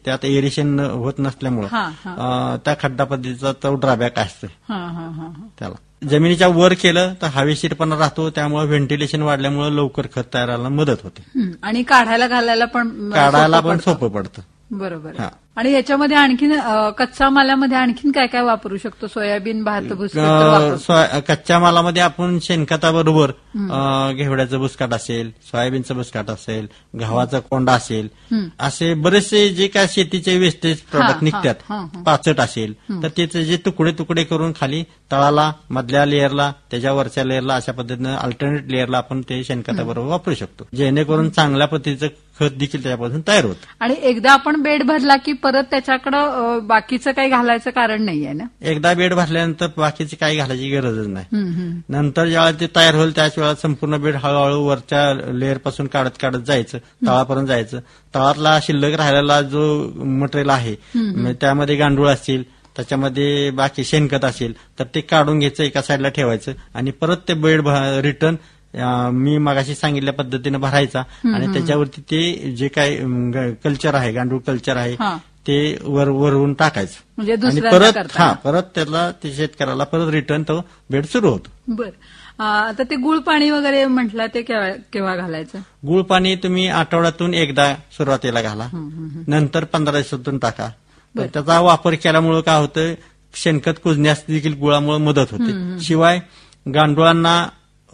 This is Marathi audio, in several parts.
त्यात एरिएशन होत नसल्यामुळं त्या खड्डा पद्धतीचा तो ड्रॉबॅक असतो त्याला. जमिनीच्या वर केलं तर हवेशीरपणा राहतो, त्यामुळे व्हेंटिलेशन वाढल्यामुळे लवकर खत तयार व्हायला मदत होते आणि काढायला पण सोपं पडतं. बरोबर. आणि याच्यामध्ये आणखीन कच्च्या मालामध्ये आणखीन काय काय वापरू शकतो? सोयाबीन, भात, भुसकाट. कच्च्या मालामध्ये आपण शेणखताबरोबर घेवड्याचं भुसकाट असेल, सोयाबीनचं भुसकाट असेल, गव्हाचा कोंडा असेल, असे बरेचसे जे काय शेतीचे वेस्टेज प्रोडक्ट निघतात, पाचट असेल तर त्याचे जे तुकडे तुकडे करून खाली तळाला, मधल्या लेअरला, त्याच्या वरच्या लेअरला अशा पद्धतीनं अल्टरनेट लेअरला आपण ते शेणखताबरोबर वापरू शकतो, जेणेकरून चांगल्या पद्धतीचं खत देखील त्याच्यापासून तयार होतं. आणि एकदा आपण बेड भरला की परत त्याच्याकडे बाकीचं काही घालायचं कारण नाहीये ना? एकदा बेड भरल्यानंतर बाकीची काही घालायची गरजच नाही. नंतर ज्यावेळेला ते तयार होईल त्याच वेळेला संपूर्ण बेड हळूहळू वरच्या लेअर पासून काढत काढत जायचं, तळापर्यंत जायचं. तळातला शिल्लक राहिलेला जो मटेरियल आहे त्यामध्ये गांडूळ असतील, त्याच्यामध्ये बाकी शेणखत असेल तर ते काढून घ्यायचं, एका साईडला ठेवायचं आणि परत ते बेड रिटर्न मी मगाशी सांगितल्या पद्धतीने भरायचा आणि त्याच्यावरती ते जे काय कल्चर आहे, गांडूळ कल्चर आहे ते वरून टाकायचं आणि परत त्याला ते शेतकऱ्याला परत रिटर्न तो बेड सुरू होतो. बरं. आता ते गुळ पाणी वगैरे म्हटलं ते केव्हा घालायचं? गुळ पाणी तुम्ही आठवड्यातून एकदा सुरुवातीला घाला, नंतर 15 दिवसातून टाका. त्याचा वापर केल्यामुळे काय होतं, शेणखत कुजण्यास देखील गुळामुळे मदत होते. शिवाय गांडुळांना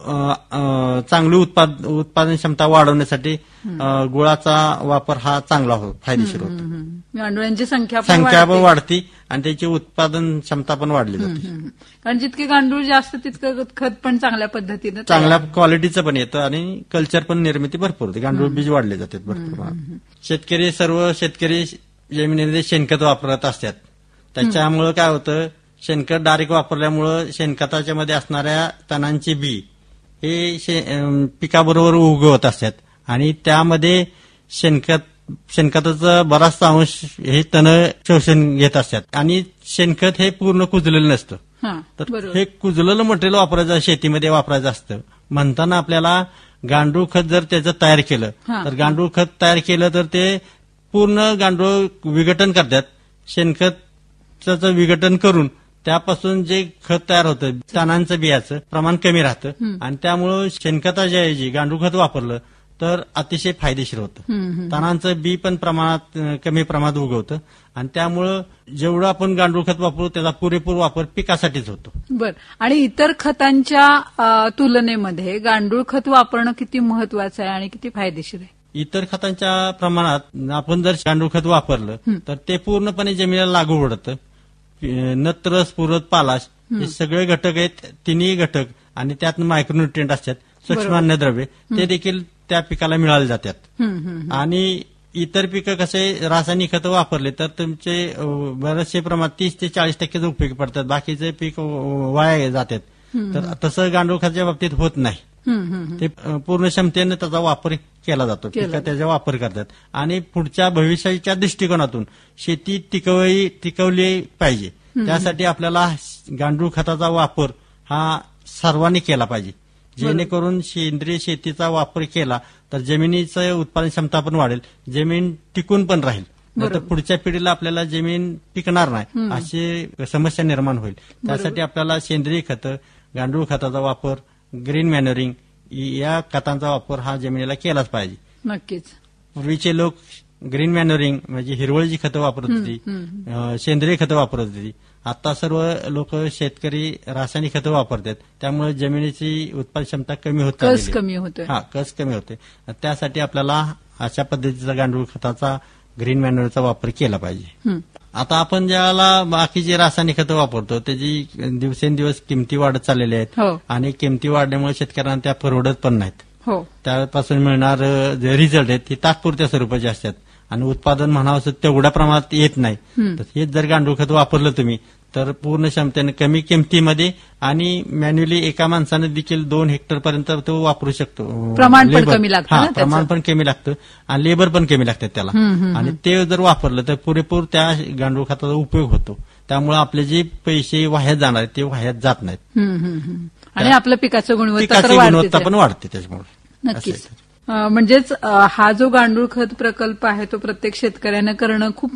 चांगली उत्पादन क्षमता वाढवण्यासाठी गुळाचा वापर हा चांगला फायदेशीर होतो. गांडुळांची संख्या पण वाढती आणि त्याची उत्पादन क्षमता पण वाढली जाते. कारण जितके गांडूळ जास्त तितकं खत पण चांगल्या पद्धतीनं, चांगल्या क्वालिटीचं पण येतं आणि कल्चर पण निर्मिती भरपूर होते. गांडूळ बीज वाढले जातात भरपूर. सर्व शेतकरी जमिनीमध्ये शेणखत वापरत असतात. त्याच्यामुळे काय होतं, शेणखत डायरेक्ट वापरल्यामुळं शेणखताच्या मध्ये असणाऱ्या तणांचे बी हे पिकाबरोबर उगवत असतात आणि त्यामध्ये शेणखताचा बराचसा अंश हे तण शोषण घेत असतात आणि शेणखत हे पूर्ण कुजलेलं नसतं. तर हे कुजलेलं मटेरियल वापरायचं, शेतीमध्ये वापरायचं असतं. म्हणताना आपल्याला गांडूळ खत जर त्याचं तयार केलं तर गांडूळ खत तयार केलं तर ते पूर्ण गांडूळ विघटन करतात. शेणखताचं विघटन करून त्यापासून जे खत तयार होतं, तणांचं बियाचं प्रमाण कमी राहतं आणि त्यामुळं शेणखताच्या ऐवजी गांडूळ खत वापरलं तर अतिशय फायदेशीर होतं. तणांचं बी पण कमी प्रमाणात उगवतं आणि त्यामुळं जेवढं आपण गांडूळ खत वापरू त्याचा पुरेपूर वापर पिकासाठीच होतो. बरं. आणि इतर खतांच्या तुलनेमध्ये गांडूळ खत वापरणं किती महत्वाचं आहे आणि किती फायदेशीर आहे? इतर खतांच्या प्रमाणात आपण जर गांडूळ खत वापरलं तर ते पूर्णपणे जमिनीला लागू पडतं. नत्र, स्फुरद, पालाश हे सगळे घटक आहेत, तिन्ही घटक आणि त्यात मायक्रोन्युट्रिएंट असतात, सूक्ष्म अन्नद्रव्ये, ते देखील त्या पिकाला मिळाले जातात. आणि इतर पिकं कसे रासायनिक खतं वापरले तर तुमचे बरेचसे प्रमाण 30 ते 40% उपयोगी पडतात, बाकीचे पीक वाया जातात. तर तसं गांडूळ खताच्या बाबतीत होत नाही. ते पूर्ण क्षमतेने त्याचा वापर केला जातो, पिकं त्याचा वापर करतात आणि पुढच्या भविष्याच्या दृष्टिकोनातून शेती टिकवली पाहिजे. त्यासाठी आपल्याला गांडूळ खताचा वापर हा सर्वांनी केला पाहिजे, जेणेकरून सेंद्रिय शेतीचा वापर केला तर जमिनीचं उत्पादन क्षमता पण वाढेल, जमीन टिकून पण राहील. तर पुढच्या पिढीला आपल्याला जमीन टिकणार नाही अशी समस्या निर्माण होईल. त्यासाठी आपल्याला सेंद्रिय खतं, गांडूळ खताचा वापर, ग्रीन मॅन्युरिंग या खतांचा वापर हा जमिनीला केलाच पाहिजे. नक्कीच. पूर्वीचे लोक ग्रीन मॅन्युरिंग म्हणजे हिरवळीची खतं वापरत होती, सेंद्रिय खतं वापरत होती. आता सर्व लोक शेतकरी रासायनिक खतं वापरतात, त्यामुळे जमिनीची उत्पादन क्षमता कमी होत कस कमी होते. त्यासाठी आपल्याला अशा पद्धतीचा गांडूळ खताचा, ग्रीन मॅन्युअरचा वापर केला पाहिजे. आता आपण ज्याला बाकीची रासायनिक खतं वापरतो त्याची दिवसेंदिवस किमती वाढत चाललेल्या आहेत आणि किमती वाढल्यामुळे शेतकऱ्यांना त्या परवडत पण नाहीत. त्यापासून मिळणार जे रिझल्ट आहेत ते तात्पुरत्या स्वरूपाचे असतात आणि उत्पादन म्हणावं तेवढ्या प्रमाणात येत नाही. तर हेच जर गांडूळ खत वापरलं तुम्ही तर पूर्ण क्षमतेने कमी किमतीमध्ये आणि मॅन्युअली एका माणसाने देखील 2 हेक्टर पर्यंत तो वापरू शकतो. प्रमाण पण कमी लागतं, प्रमाण पण कमी लागतं आणि लेबर पण कमी लागतात त्याला. आणि ते जर वापरलं तर पुरेपूर त्या गांडूळ खताचा उपयोग होतो. त्यामुळे आपले जे पैसे वाह्यात जाणार ते वाह्यात जात नाहीत आणि आपल्या पिकाची गुणवत्ता पण वाढते त्याच्यामुळे. नक्कीच. म्हणजेच हा जो गांडूळ खत प्रकल्प आहे तो प्रत्येक शेतकऱ्यानं करणं खूप